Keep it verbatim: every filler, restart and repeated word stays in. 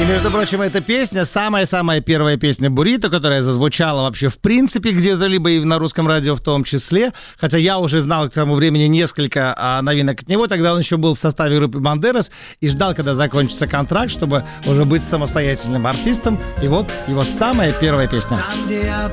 Между прочим, эта песня самая-самая первая песня Бурито, которая зазвучала вообще в принципе где-то, либо и на русском радио в том числе. Хотя я уже знал к тому времени несколько а, новинок от него. Тогда он еще был в составе группы Бандерас и ждал, когда закончится контракт, чтобы уже быть самостоятельным артистом. И вот его самая первая песня.